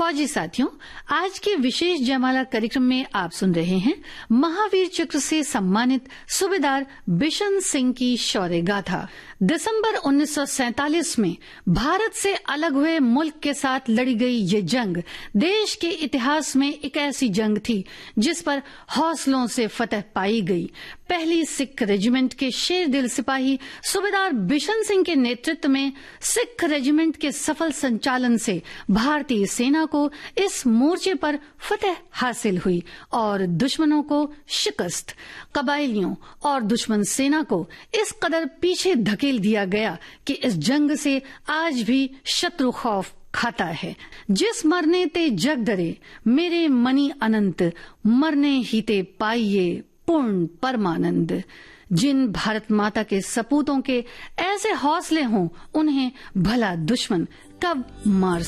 फौजी साथियों, आज के विशेष जयमाला कार्यक्रम में आप सुन रहे हैं महावीर चक्र से सम्मानित सूबेदार बिशन सिंह की शौर्य गाथा। दिसंबर 1947 में भारत से अलग हुए मुल्क के साथ लड़ी गई ये जंग देश के इतिहास में एक ऐसी जंग थी जिस पर हौसलों से फतह पाई गई। पहली सिख रेजिमेंट के शेर दिल सिपाही सूबेदार बिशन सिंह के नेतृत्व में सिख रेजिमेंट के सफल संचालन से भारतीय सेना को इस मोर्चे पर फतह हासिल हुई और दुश्मनों को शिकस्त। कबायलियों और दुश्मन सेना को इस कदर पीछे धकेल दिया गया कि इस जंग से आज भी शत्रु खौफ खाता है। जिस मरने ते जग डरे मेरे मनी अनंत, मरने ही ते पाइये पूर्ण परमानंद। जिन भारत माता के सपूतों के ऐसे हौसले हों, उन्हें भला दुश्मन कब मार